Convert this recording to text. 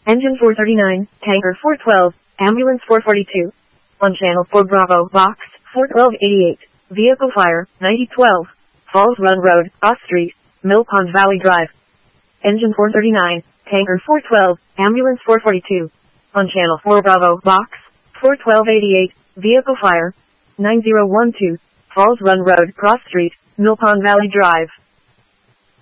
Engine 439, Tanker 412, Ambulance 442. On Channel 4 Bravo, Box 41288, Vehicle Fire 9012, Falls Run Road, Cross Street, Mill Pond Valley Drive. Engine 439, Tanker 412, Ambulance 442. On Channel 4 Bravo, Box 41288, Vehicle Fire 9012, Falls Run Road, Cross Street, Mill Pond Valley Drive.